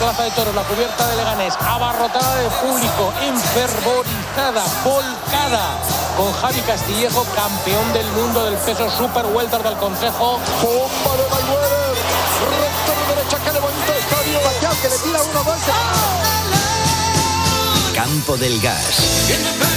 Plaza de Toros, la cubierta de Leganés, abarrotada de público, enfervorizada, volcada, con Javi Castillejo, campeón del mundo del peso super welter del Consejo. Bomba de Mayweather, recta de derecha que levanta el estadio, Pacquiao que le tira 1-2. Campo del Gas.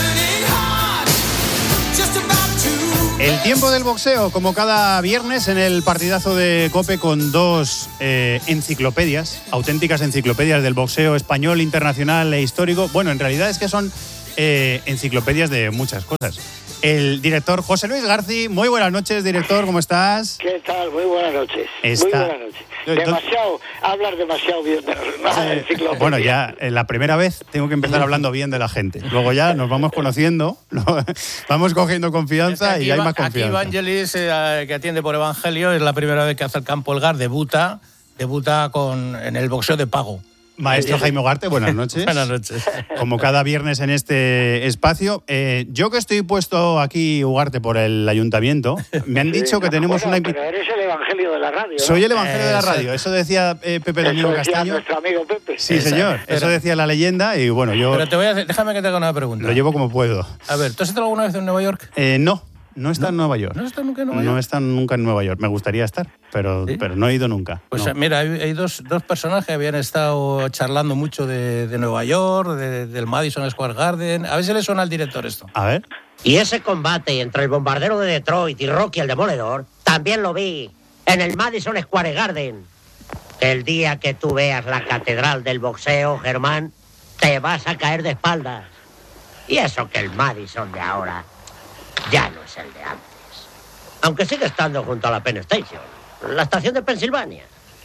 El tiempo del boxeo, como cada viernes en el partidazo de COPE, con dos enciclopedias, auténticas enciclopedias del boxeo español, internacional e histórico. Bueno, en realidad es que son enciclopedias de muchas cosas. El director José Luis Garci. Muy buenas noches, director, ¿cómo estás? ¿Qué tal? Muy buenas noches. Muy buenas noches. Hablar demasiado bien de la enciclopedia. Bueno, ya la primera vez tengo que empezar hablando bien de la gente. Luego ya nos vamos conociendo, vamos cogiendo confianza y hay más confianza. Aquí Evangelis, que atiende por Evangelio, es la primera vez que hace el Campo del Gas, debuta en el boxeo de pago. Maestro Jaime Ugarte, buenas noches. Buenas noches. Como cada viernes en este espacio. Yo que estoy puesto aquí, Ugarte, por el ayuntamiento, me han dicho que tenemos una invitación. Pero eres el evangelio de la radio, ¿no? Soy el evangelio de la radio. Eso decía Pepe Domingo Castaño. Nuestro amigo Pepe. Sí, señor. Eso decía la leyenda y bueno, yo... Pero déjame que te haga una pregunta. Lo llevo como puedo. A ver, ¿tú has estado alguna vez en Nueva York? No está en Nueva York. ¿No has estado nunca en Nueva York? No he estado nunca en Nueva York. Me gustaría estar, pero no he ido nunca. Pues no. Mira, hay dos personas que habían estado charlando mucho de Nueva York, del Madison Square Garden. A ver si le suena al director esto. A ver. Y ese combate entre el bombardero de Detroit y Rocky el Demoledor también lo vi en el Madison Square Garden. El día que tú veas la catedral del boxeo, Germán, te vas a caer de espaldas. Y eso que el Madison de ahora ya no es el de antes. Aunque sigue estando junto a la Penn Station, la estación de Pensilvania.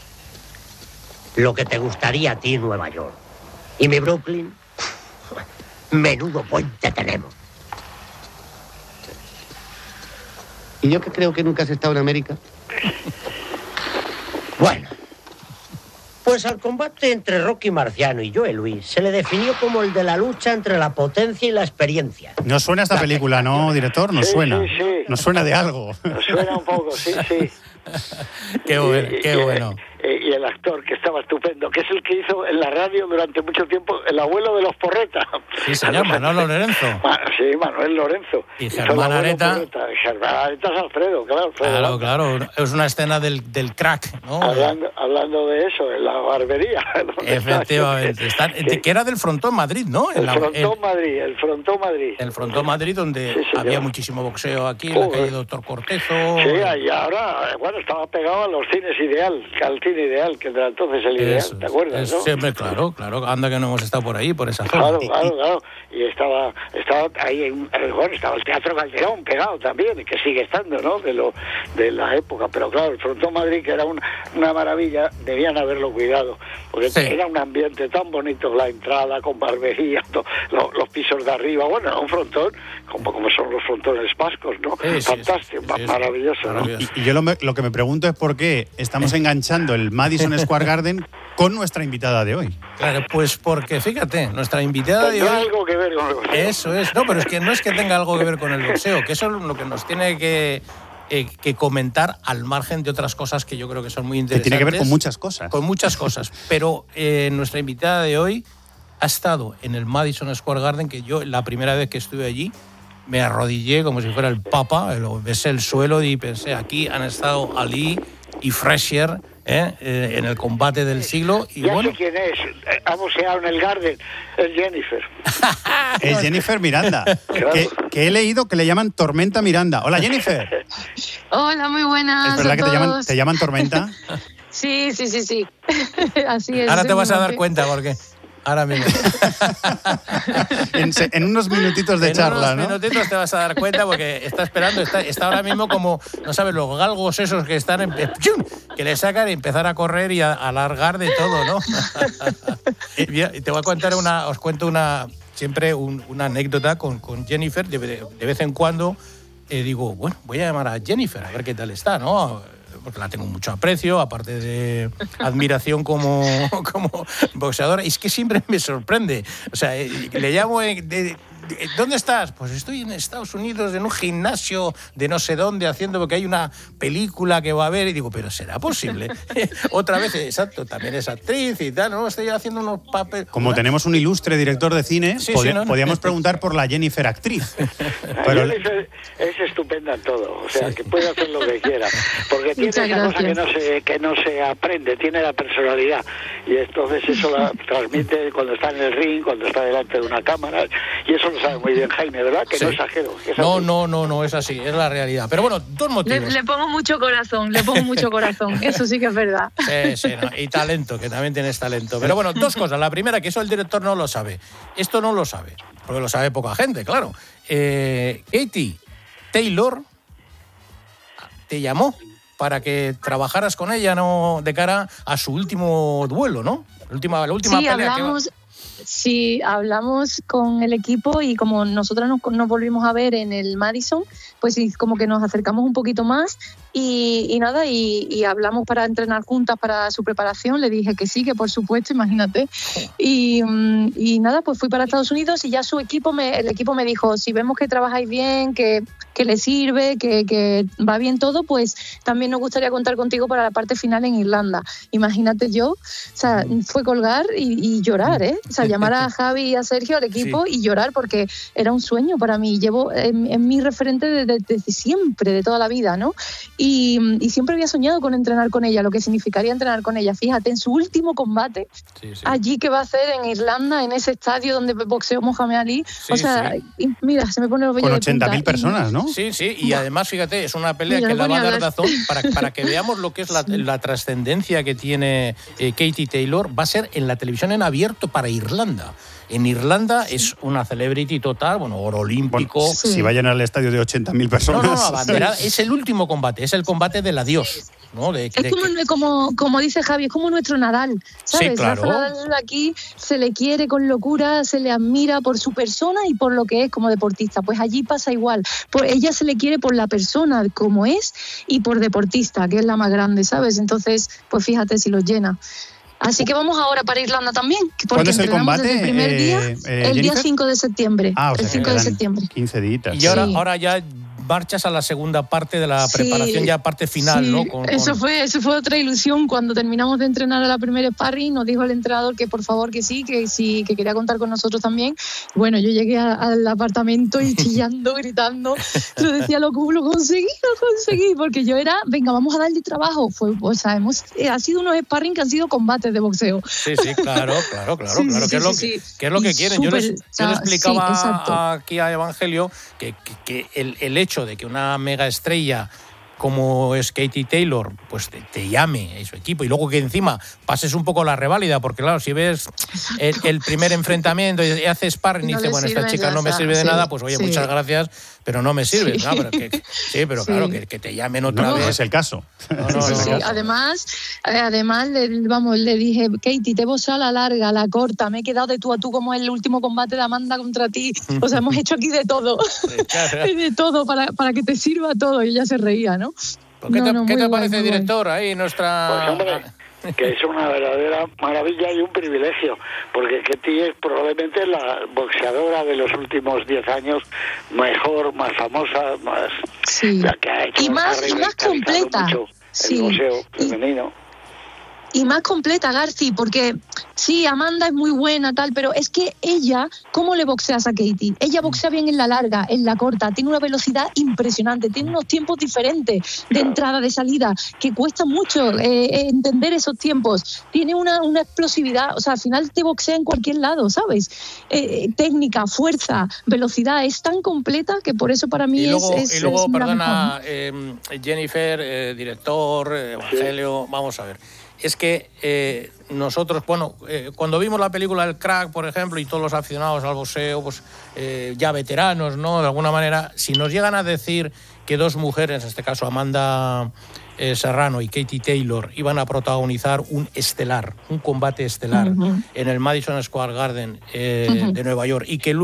Lo que te gustaría a ti, Nueva York. Y mi Brooklyn, menudo puente tenemos. ¿Y yo que creo que nunca has estado en América? Bueno, pues al combate entre Rocky Marciano y Joe Louis se le definió como el de la lucha entre la potencia y la experiencia. Nos suena esta película, ¿no, director? Nos suena. Sí. Nos suena de algo. Nos suena un poco, sí. Qué bueno. Y el actor, que estaba estupendo, que es el que hizo en la radio durante mucho tiempo el abuelo de los Porreta. Sí, señor, Manolo Lorenzo. Sí, Manuel Lorenzo. Y Germán Areta. Germán Areta es Alfredo, claro. Claro. Es una escena del crack, ¿no? Hablando de eso, en la barbería. Efectivamente. Que era del Frontón Madrid, ¿no? El Frontón Madrid. El Frontón Madrid, donde había muchísimo boxeo aquí, en la calle Doctor Cortezo. Sí, y ahora, estaba pegado a los cines al cine ideal, que era entonces el ideal, ¿te acuerdas, no? Siempre, claro, anda que no hemos estado por ahí, por esa zona. Claro. Y estaba ahí, estaba el Teatro Calderón pegado también, que sigue estando, ¿no? De la época, pero claro, el Frontón Madrid, que era una maravilla, debían haberlo cuidado, porque era un ambiente tan bonito, la entrada con barbería, los pisos de arriba, un frontón, como son los frontones vascos, ¿no? Fantástico, maravilloso, ¿no? Y yo lo que me pregunto es por qué estamos enganchando el Madison Square Garden con nuestra invitada de hoy. Claro, pues porque, fíjate, nuestra invitada de hoy... ¿Tendrá algo que ver con el boxeo? Eso es, no, pero es que no es que tenga algo que ver con el boxeo, que eso es lo que nos tiene que comentar al margen de otras cosas que yo creo que son muy interesantes. Que tiene que ver con muchas cosas. Con muchas cosas, pero nuestra invitada de hoy ha estado en el Madison Square Garden, que yo la primera vez que estuve allí me arrodillé como si fuera el Papa, besé el suelo y pensé, aquí han estado Ali y Frazier en el combate del siglo. Y ya sé quién es, ha boxeado en el Garden, es Jennifer. Es Jennifer Miranda, claro. que he leído que le llaman Tormenta Miranda. Hola, Jennifer. Hola, muy buenas. ¿Es verdad que te llaman Tormenta? Sí. Así es. Ahora te vas a dar cuenta porque... Ahora mismo. en unos minutitos de charla, ¿no? En unos minutitos te vas a dar cuenta porque está esperando, está ahora mismo como, no sabes, los galgos esos que están, que le sacan y empezar a correr y a alargar de todo, ¿no? Y te voy a contar os cuento siempre una anécdota con Jennifer. De vez en cuando digo, bueno, voy a llamar a Jennifer a ver qué tal está, ¿no? Porque la tengo mucho aprecio, aparte de admiración como boxeadora. Y es que siempre me sorprende. O sea, le llamo ¿Dónde estás? Pues estoy en Estados Unidos, en un gimnasio de no sé dónde, haciendo porque hay una película que va a ver. Y digo, ¿pero será posible? Otra vez, exacto, también es actriz y tal, ¿no? Estoy haciendo unos papeles. Como tenemos un ilustre director de cine, podíamos preguntar por la Jennifer actriz. Pero Jennifer es estupenda en todo, o sea, que puede hacer lo que quiera. Porque tiene esa cosa que no se aprende, tiene la personalidad. Y entonces eso la transmite cuando está en el ring, cuando está delante de una cámara. Y eso lo sabe muy bien Jaime, ¿verdad? Que no exagero. No, es así, es la realidad. Pero bueno, dos motivos. Le pongo mucho corazón, eso sí que es verdad. Sí, no, y talento, que también tienes talento. Pero bueno, dos cosas. La primera, que eso el director no lo sabe. Esto no lo sabe, porque lo sabe poca gente, claro. Katie Taylor te llamó para que trabajaras con ella, ¿no?, de cara a su último duelo, ¿no? La última pelea. Sí, hablamos con el equipo y como nosotros nos volvimos a ver en el Madison, pues como que nos acercamos un poquito más y nada, y hablamos para entrenar juntas para su preparación. Le dije que sí, que por supuesto, imagínate. Y nada, pues fui para Estados Unidos y ya el equipo me dijo, si vemos que trabajáis bien, que le sirve, que va bien todo, pues también nos gustaría contar contigo para la parte final en Irlanda. Imagínate yo, o sea, fue colgar y llorar, ¿eh? O sea, llamar a Javi y a Sergio, al equipo, y llorar porque era un sueño para mí. Llevo en mi referente desde siempre, de toda la vida, ¿no? Y siempre había soñado con entrenar con ella, lo que significaría entrenar con ella. Fíjate, en su último combate, allí que va a hacer en Irlanda, en ese estadio donde boxeó Mohamed Ali. Mira, se me pone el vello de punta. Con 80.000 personas, ¿no? Sí, y además, fíjate, es una pelea que la va a dar Dazón para que veamos lo que es la trascendencia que tiene Katie Taylor. Va a ser en la televisión en abierto para Irlanda. En Irlanda es una celebrity total, oro olímpico. Bueno, si vayan al estadio de 80.000 personas. No, abanderada. Es el último combate, es el combate del adiós, ¿no? Es como dice Javi, es como nuestro Nadal, ¿sabes? Sí, claro. Nadal aquí se le quiere con locura, se le admira por su persona y por lo que es como deportista. Pues allí pasa igual. Ella se le quiere por la persona como es y por deportista, que es la más grande, ¿sabes? Entonces, pues fíjate si los llena. Así que vamos ahora para Irlanda también. ¿Cuándo es el combate? Desde el primer día, el día 5 de septiembre. El 5 de septiembre. 15 días. Y ahora ya marchas a la segunda parte de la preparación, ya parte final, ¿no? Eso fue otra ilusión. Cuando terminamos de entrenar a la primera sparring, nos dijo el entrenador que por favor que que quería contar con nosotros también. Bueno, yo llegué al apartamento y chillando, gritando. Yo decía, lo conseguí, porque yo era, venga, vamos a darle trabajo. Ha sido unos sparring que han sido combates de boxeo. Sí, claro. ¿Qué es lo que quieren? Yo le explicaba aquí a Evangelio que el hecho de que una mega estrella como es Katie Taylor, pues te llame a su equipo y luego que encima pases un poco la reválida, porque claro, si ves el primer enfrentamiento y haces sparring y dices, bueno, esta chica no me sirve de nada, pues oye, muchas gracias, pero no me sirve. Sí. ¿No? Pero claro, que te llamen otra vez. No es el caso. No. Además, le dije, Katie, te voy a la larga, a la corta, me he quedado de tú a tú como el último combate de Amanda contra ti. O sea, hemos hecho aquí de todo. De todo, para que te sirva todo. Y ella se reía, ¿no? ¿Qué te parece, director? Ahí nuestra... Pues hombre, que es una verdadera maravilla y un privilegio, porque Katie es probablemente la boxeadora de los últimos 10 años mejor, más famosa, más... la que ha hecho y más completa. El boxeo femenino. Y más completa, Garci, porque sí, Amanda es muy buena, pero es que ella, ¿cómo le boxeas a Katie? Ella boxea bien en la larga, en la corta, tiene una velocidad impresionante, tiene unos tiempos diferentes de entrada, de salida, que cuesta mucho entender esos tiempos. Tiene una explosividad, o sea, al final te boxea en cualquier lado, ¿sabes? Técnica, fuerza, velocidad, es tan completa que por eso para mí es perdona, Jennifer, director, Evangelio, vamos a ver. Es que nosotros, cuando vimos la película El Crack, por ejemplo, y todos los aficionados al boxeo, pues ya veteranos, ¿no? De alguna manera, si nos llegan a decir que dos mujeres, en este caso Amanda Serrano y Katie Taylor, iban a protagonizar un combate estelar en el Madison Square Garden de Nueva York, y que luego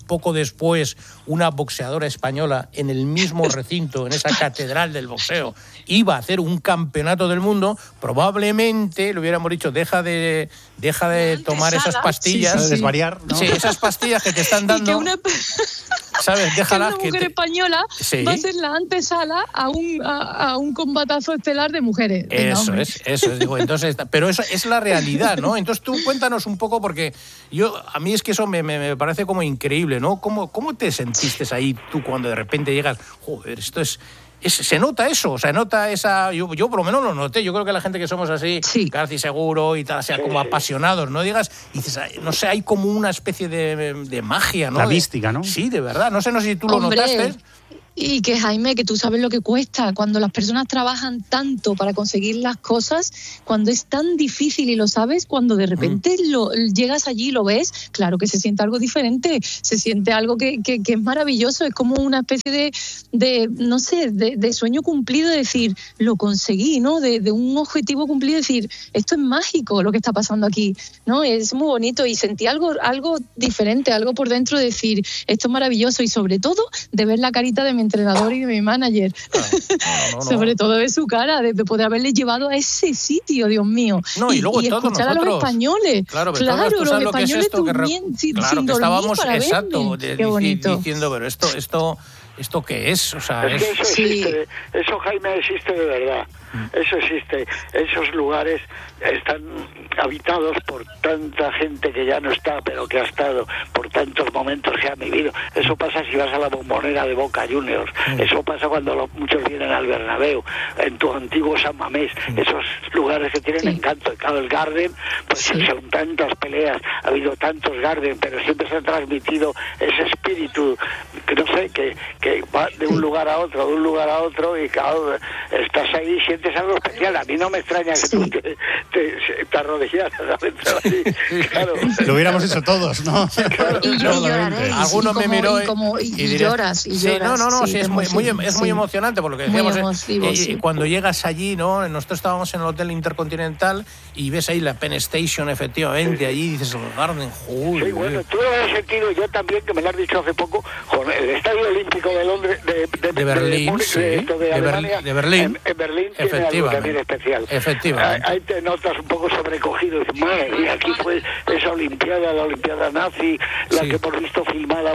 poco después una boxeadora española en el mismo recinto, en esa catedral del boxeo, iba a hacer un campeonato del mundo, probablemente le hubiéramos dicho, deja de tomar esas pastillas. De desvariar, ¿no? Sí, esas pastillas que te están dando. Y que ¿sabes? Déjala una mujer española va a ser la antesala a un combatazo estelar de mujeres. Venga, eso hombre. es, digo, entonces, pero eso es la realidad, ¿no? Entonces tú cuéntanos un poco, porque a mí es que eso me parece como increíble, ¿no? ¿Cómo te sentiste ahí tú cuando de repente llegas, joder, esto se nota eso, se nota esa... Yo por lo menos lo noté, yo creo que la gente que somos así, casi seguro y tal, sea como apasionados, ¿no? Digas, y dices, no sé, hay como una especie de magia, ¿no? La mística, ¿no? Sí, de verdad, no sé si tú lo notaste. Y que, Jaime, que tú sabes lo que cuesta cuando las personas trabajan tanto para conseguir las cosas, cuando es tan difícil y lo sabes, cuando de repente llegas allí y lo ves, claro que se siente algo diferente, se siente algo que es maravilloso, es como una especie no sé, de sueño cumplido, de decir, lo conseguí, ¿no? De un objetivo cumplido, decir, esto es mágico lo que está pasando aquí, ¿no? Es muy bonito y sentí algo diferente, algo por dentro de decir, esto es maravilloso y sobre todo de ver la carita de mi entrenador y de mi manager. No. Sobre todo de su cara, de poder haberle llevado a ese sitio, Dios mío. No, y luego todos escuchar nosotros. A los españoles. Claro, los españoles esto, claro, que estábamos diciendo, pero ¿esto qué es? O sea, es que eso existe, eso, Jaime, existe de verdad. Eso existe. Esos lugares están habitados por tanta gente que ya no está, pero que ha estado, por tantos momentos que han vivido. Eso pasa si vas a la Bombonera de Boca Juniors. Eso pasa cuando muchos vienen al Bernabéu, en tu antiguo San Mamés. Esos lugares que tienen encanto. Claro, el Garden, pues son tantas peleas, ha habido tantos Garden, pero siempre se ha transmitido ese espíritu, que no sé, que va de un lugar a otro, y claro, estás ahí, sientes algo especial. A mí no me extraña que tú te arrodillaras a entrar allí. Claro. Lo hubiéramos hecho todos, ¿no? Claro. Y yo lloraré. Alguno me miró y lloras. Sí, es muy emocionante, por lo que decíamos. Y cuando llegas allí, ¿no? Nosotros estábamos en el Hotel Intercontinental y ves ahí la Penn Station, efectivamente, allí dices, el Garden, joder. Sí, bueno, tú lo has sentido, yo también, que me lo has dicho hace poco, con el Estadio Olímpico de Londres, de Berlín, de Alemania, de Berlín. En Berlín tiene algo también especial. Efectivamente. Ahí te notas un poco sobrecogido, dices, madre mía, aquí fue esa Olimpiada, la Olimpiada nazi, la que hemos visto filmada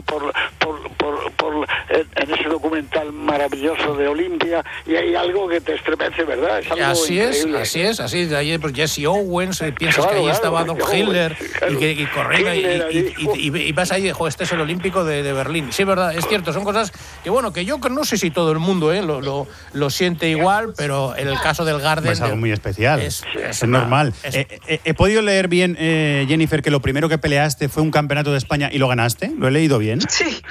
en ese documental maravilloso de Olimpia, y hay algo que te estremece, ¿verdad? Es algo increíble. Así es, de ahí pues Jesse Owens, piensas que ahí estaba Don Hitler, y corriendo, y vas ahí, este es el Olímpico de Berlín. Sí, es verdad, es cierto, son cosas que, bueno, que yo no sé si todo el mundo lo siente igual, pero en el caso del Garden... Es algo muy especial, es normal. He podido leer bien, Jennifer, que lo primero que peleaste fue un campeonato de España y lo ganaste. ¿Lo he leído bien? Sí.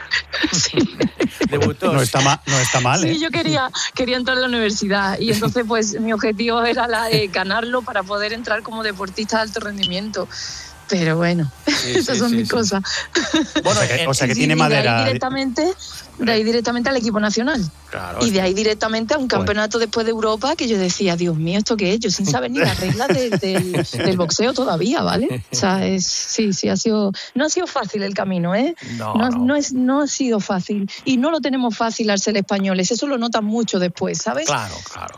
Debutó. No está mal, ¿eh? Sí, yo quería entrar a la universidad y entonces pues mi objetivo era ganarlo para poder entrar como deportista de alto rendimiento. Pero bueno, esas son mis cosas. Bueno, o sea que tiene madera. De ahí directamente al equipo nacional. Claro, y de ahí directamente a un campeonato después de Europa que yo decía, Dios mío, ¿esto qué es? Yo sin saber ni las reglas del boxeo todavía, ¿vale? O sea, no ha sido fácil el camino, ¿eh? No ha sido fácil. Y no lo tenemos fácil al ser españoles. Eso lo notan mucho después, ¿sabes? Claro.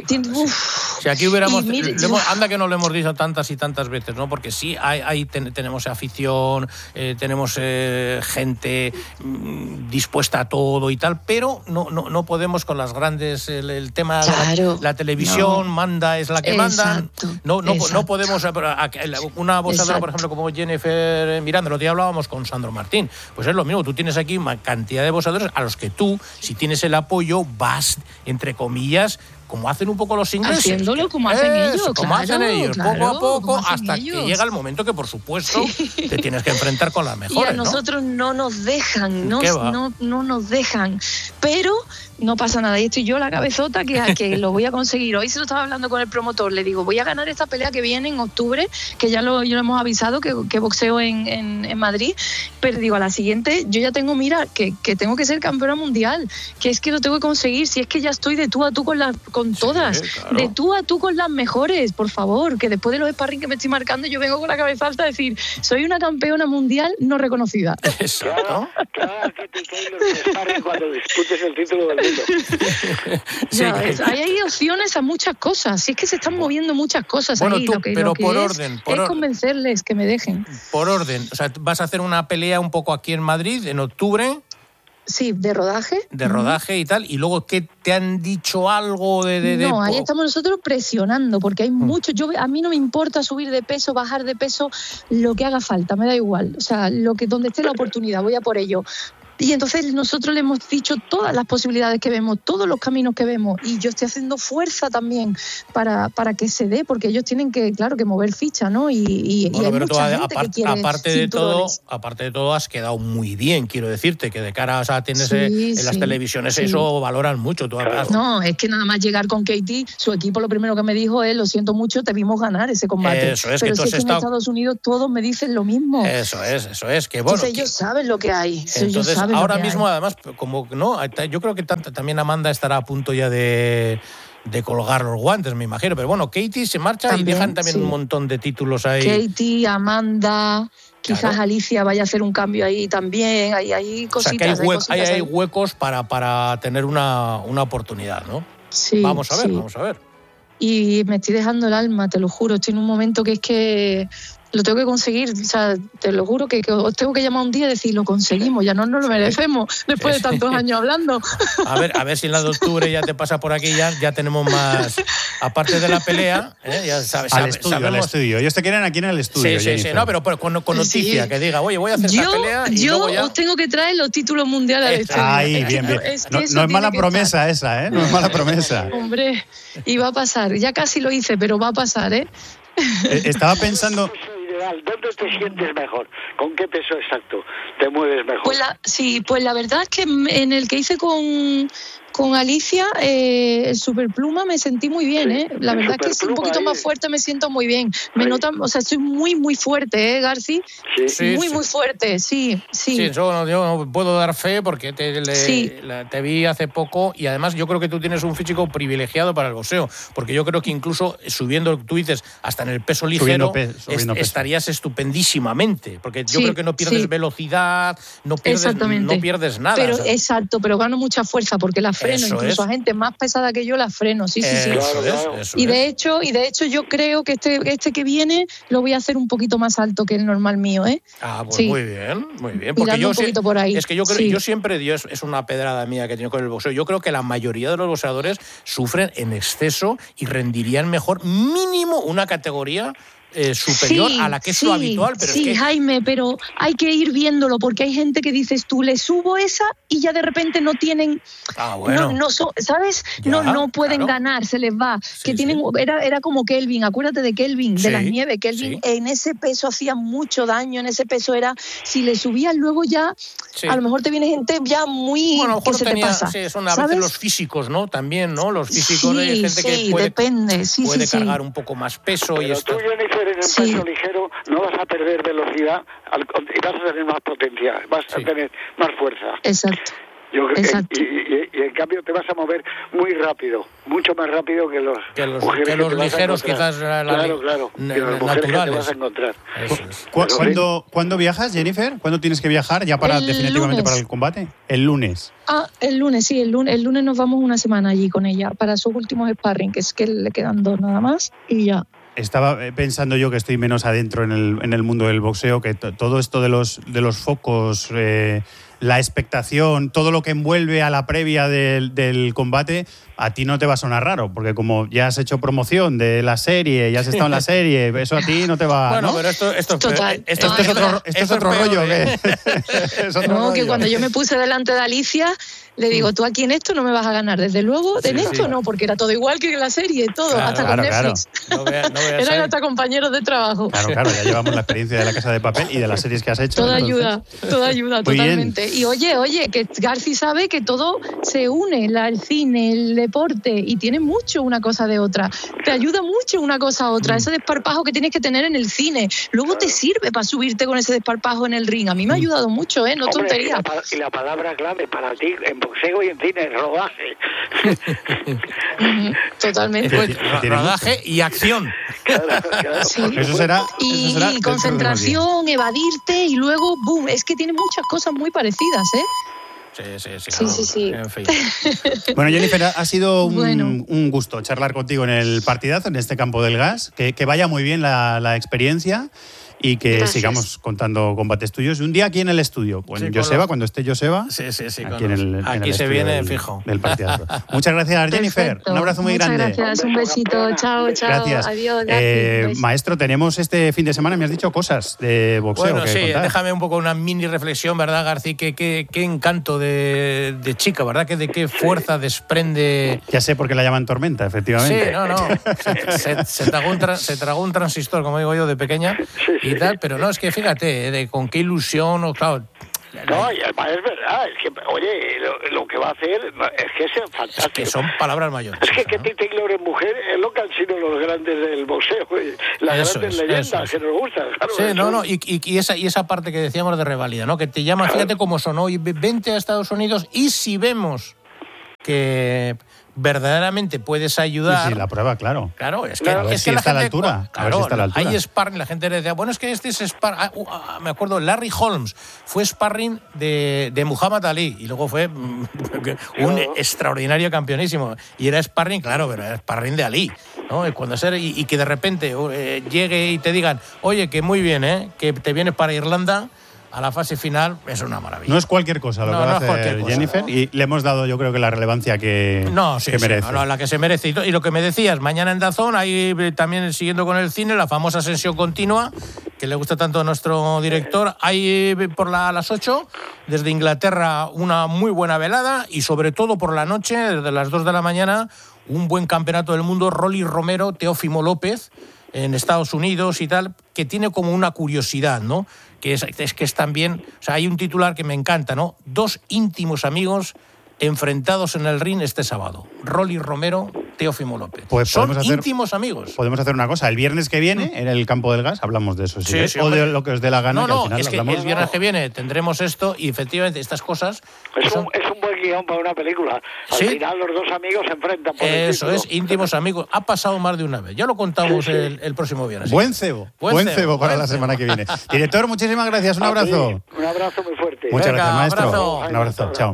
Si aquí hubiéramos... anda que no lo hemos dicho tantas y tantas veces, ¿no? Porque sí, tenemos afición, tenemos gente dispuesta a todo y tal, pero no podemos con las grandes, el tema de la televisión manda, es la que manda. No podemos, una boxeadora, por ejemplo, como Jennifer Miranda, lo que hablábamos con Sandro Martín, pues es lo mismo, tú tienes aquí una cantidad de boxeadores a los que tú, si tienes el apoyo, vas, entre comillas, como hacen un poco los ingleses. Haciéndolo como hacen ellos, poco a poco, hasta que llega el momento que, por supuesto, te tienes que enfrentar con las mejores. Y a nosotros no nos dejan, no nos dejan. Pero no pasa nada. Y estoy yo la cabezota que lo voy a conseguir. Hoy se lo estaba hablando con el promotor. Le digo, voy a ganar esta pelea que viene en octubre, que ya lo hemos avisado, que boxeo en Madrid. Pero digo, a la siguiente, yo ya tengo, mira, que tengo que ser campeona mundial. Que es que lo tengo que conseguir. Si es que ya estoy de tú a tú con con todas, claro. de tú a tú con las mejores, por favor, que después de los sparring que me estoy marcando yo vengo con la cabeza alta a decir, soy una campeona mundial no reconocida. Exacto. Claro, que te caen los sparring cuando disputes el título del mundo. Ya ves, hay opciones a muchas cosas, si es que se están moviendo muchas cosas Bueno, ahí, tú, lo que por es, orden, es convencerles que me dejen. Por orden, o sea, vas a hacer una pelea un poco aquí en Madrid en octubre. Sí, de rodaje. De rodaje y tal, y luego ¿qué te han dicho algo No, ahí estamos nosotros presionando, porque hay mucho. A mí no me importa subir de peso, bajar de peso, lo que haga falta, me da igual. O sea, donde esté la oportunidad, voy a por ello. Y entonces nosotros le hemos dicho todas las posibilidades que vemos, todos los caminos que vemos, y yo estoy haciendo fuerza también para que se dé, porque ellos tienen que, claro, que mover ficha, ¿no? Y bueno, hay pero mucha gente que quiere aparte de todo, has quedado muy bien, quiero decirte, que de cara, o sea, tienes en las televisiones eso valoran mucho. No, es que nada más llegar con Katie, su equipo lo primero que me dijo es, lo siento mucho, te vimos ganar ese combate. Eso es, pero que tú si es que en Estados Unidos todos me dicen lo mismo. Eso es, que bueno. Entonces ellos saben lo que hay. Entonces, ahora mismo, además, como no, yo creo que también Amanda estará a punto ya de colgar los guantes, me imagino. Pero bueno, Katie se marcha también, y dejan también un montón de títulos ahí. Katie, Amanda, quizás Alicia vaya a hacer un cambio ahí también. Hay cositas. O sea, que hay huecos para tener una oportunidad, ¿no? Sí. Vamos a ver. Y me estoy dejando el alma, te lo juro. Estoy en un momento que es que lo tengo que conseguir, o sea, te lo juro que os tengo que llamar un día y decir, lo conseguimos, ya no nos lo merecemos después de tantos años hablando. A ver si en la de octubre ya te pasa por aquí, ya tenemos más, aparte de la pelea, ya sabes. Al estudio. Ellos te quieren aquí en el estudio. Sí, no, pero con noticia, que diga, oye, voy a hacer esta pelea y yo luego ya... os tengo que traer los títulos mundiales al estudio. Ahí, bien. No es mala promesa esa, No es mala promesa. Hombre, y va a pasar, ya casi lo hice, pero va a pasar, Estaba pensando... ¿Dónde te sientes mejor? ¿Con qué peso exacto te mueves mejor? Pues la verdad es que en el que hice con Alicia, el superpluma, me sentí muy bien, La verdad es que es un poquito más fuerte, me siento muy bien. Me notan, o sea, estoy muy, muy fuerte, Garci? Sí. Muy fuerte, sí. Sí, yo no puedo dar fe porque te vi hace poco y además yo creo que tú tienes un físico privilegiado para el boxeo, porque yo creo que incluso subiendo, tú dices, hasta en el peso ligero, estarías estupendísimamente, porque yo creo que no pierdes velocidad, no pierdes nada. Pero, exacto, pero gano mucha fuerza porque la freno, incluso a gente más pesada que yo la freno, sí. Eso y de hecho yo creo que este que viene lo voy a hacer un poquito más alto que el normal mío, Ah, pues muy bien. Porque yo un poquito por ahí. Es que yo creo, yo siempre, Dios, es una pedrada mía que he tenido con el boxeo. Yo creo que la mayoría de los boxeadores sufren en exceso y rendirían mejor mínimo una categoría superior a la que es lo habitual. Pero sí, es que... Jaime, pero hay que ir viéndolo porque hay gente que dices tú, le subo esa y ya de repente no tienen, ¿sabes? No pueden ganar, se les va. Era como Kelvin, acuérdate de Kelvin, de las nieves. Kelvin en ese peso hacía mucho daño, en ese peso era, si le subías luego ya, a lo mejor te viene gente ya muy... Bueno, a lo mejor que se te pasa. Son a veces los físicos, ¿no? También, ¿no? Los físicos, hay gente que puede cargar un poco más peso. Pero y esto... en el peso ligero no vas a perder velocidad y vas a tener más potencia, vas a tener más fuerza. Exacto. Yo creo y en cambio te vas a mover muy rápido, mucho más rápido que los ligeros, quizás naturales. Que te vas a encontrar. ¿Cuándo viajas, Jennifer? ¿Cuándo tienes que viajar ya definitivamente para el combate? El lunes. El lunes, sí, el lunes nos vamos una semana allí con ella para sus últimos sparring, que es que le quedan 2 nada más y ya. Estaba pensando yo, que estoy menos adentro en el mundo del boxeo, que todo esto de los focos, la expectación, todo lo que envuelve a la previa del combate, a ti no te va a sonar raro, porque como ya has hecho promoción de la serie, ya has estado en la serie, eso a ti no te va... Bueno, ¿no? pero esto es otro rollo. Que cuando yo me puse delante de Alicia, le digo, tú aquí en esto no me vas a ganar, desde luego, en esto no, porque era todo igual que en la serie, todo, hasta con Netflix. Eran hasta compañeros de trabajo. Claro, ya llevamos la experiencia de La Casa de Papel y de las series que has hecho. Toda ayuda, totalmente. Y oye, que Garci sabe que todo se une, el cine, el deporte, y tiene mucho una cosa de otra. Te ayuda mucho una cosa a otra. Ese desparpajo que tienes que tener en el cine, luego te sirve para subirte con ese desparpajo en el ring. A mí me ha ayudado mucho, no tontería. Y la palabra clave para ti en boxeo y en cine, rodaje. Totalmente. Rodaje y acción. Claro. Sí. Eso será Y dentro de unos concentración, evadirte y luego, boom, es que tiene muchas cosas muy parecidas, ¿eh? Sí. En fin. Bueno, Jennifer, ha sido Bueno. un gusto charlar contigo en el partidazo, en este campo del gas. Que vaya muy bien la experiencia y que Gracias. sigamos contando combates tuyos. Un día aquí en el estudio, con Sí, con Joseba, lo- cuando esté Joseba. Sí. Aquí, en el Aquí se estudio viene del, fijo. del partidazo. Muchas gracias, Jennifer. Perfecto. Un abrazo muy Muchas grande. Gracias, un besito. Chao. Gracias. Adiós. Gaby. Maestro, tenemos este fin de semana, me has dicho cosas de boxeo. Bueno, que sí, contar. déjame un poco una mini reflexión, ¿verdad, García? Qué encanto de chica, ¿verdad? De qué fuerza desprende. Ya sé por qué la llaman tormenta, efectivamente. Sí, no. Se tragó un transistor, como digo yo, de pequeña y tal, pero no, es que fíjate, con qué ilusión, claro. No, y además es verdad, es que, oye, lo que va a hacer es que es fantástico. Es que son palabras mayores. Es que ¿no? Katie Taylor es mujer, es lo que han sido los grandes del boxeo, las Eso grandes es, leyendas eso es. que nos gustan. Claro, Sí, eso. no, y esa parte que decíamos de revalida, ¿no? Que te llaman, fíjate cómo sonó, y vente a Estados Unidos y si vemos que verdaderamente puedes ayudar. Sí, la prueba, claro. Claro, es que, Claro, a ver es si que la está a la gente, altura, a ver claro, si está a la altura. hay sparring, la gente le decía, bueno, es que este es sparring. Me acuerdo, Larry Holmes fue sparring de Muhammad Ali y luego fue un extraordinario campeonísimo. Y era sparring, claro, pero era sparring de Ali, ¿no? Y que de repente llegue y te digan, oye, que muy bien, que te vienes para Irlanda a la fase final, es una maravilla. No es cualquier cosa lo que va a es cualquier hacer cosa, Jennifer, ¿no? y le hemos dado, yo creo que la relevancia que merece. No, la que se merece. Y lo que me decías, mañana en DAZN, ahí también siguiendo con el cine, la famosa Ascensión Continua, que le gusta tanto a nuestro director. Hay por las 8, desde Inglaterra, una muy buena velada, y sobre todo por la noche, desde las 2 de la mañana, un buen campeonato del mundo, Rolly Romero, Teófimo López, en Estados Unidos y tal, que tiene como una curiosidad, ¿no? Que es también, o sea, hay un titular que me encanta, ¿no? 2 íntimos amigos enfrentados en el ring este sábado. Rolly Romero, Teófimo López. Pues son íntimos amigos. Podemos hacer una cosa. El viernes que viene, en el campo del gas, hablamos de eso. Sí, o de lo que os dé la gana. No, que al final es que hablamos. el viernes que viene tendremos esto y efectivamente estas cosas. Es un buen guión para una película. Al ¿Sí? final los dos amigos se enfrentan por el Eso título. es, íntimos amigos. Ha pasado más de una vez. Ya lo contamos el próximo viernes. Buen cebo. Buen cebo para la semana que viene. Director, muchísimas gracias. Un abrazo. Un abrazo muy fuerte. Muchas Venga, gracias, maestro. abrazo. Un abrazo. Chao.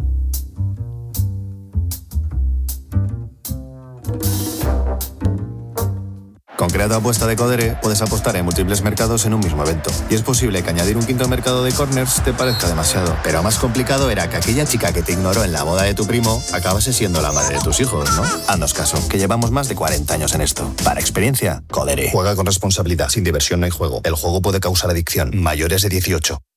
Con Creato Apuesta de Codere puedes apostar en múltiples mercados en un mismo evento. Y es posible que añadir un quinto mercado de corners te parezca demasiado. Pero más complicado era que aquella chica que te ignoró en la boda de tu primo acabase siendo la madre de tus hijos, ¿no? Haznos caso, que llevamos más de 40 años en esto. Para experiencia, Codere. Juega con responsabilidad. Sin diversión no hay juego. El juego puede causar adicción. Mayores de 18.